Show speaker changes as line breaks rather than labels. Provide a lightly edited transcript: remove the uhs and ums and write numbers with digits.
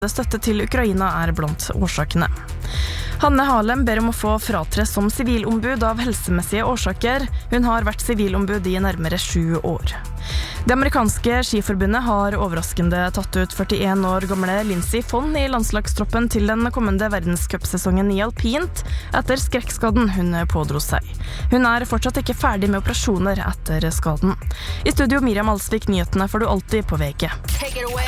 Støtte til Ukraina blant årsakene. Hanne Harlem ber om å få fratre som sivilombud av helsemessige årsaker. Hun har vært sivilombud i nærmere 7 år. Det amerikanske skiforbundet har overraskende tatt ut 41 år gamle Lindsey Vonn i landslagstroppen til den kommende verdenscupsesongen i alpint etter skrekkskaden hun pådro seg. Hun fortsatt ikke ferdig med operasjoner etter skaden. I studio Miriam Alsvik, nyhetene får du alltid på VG.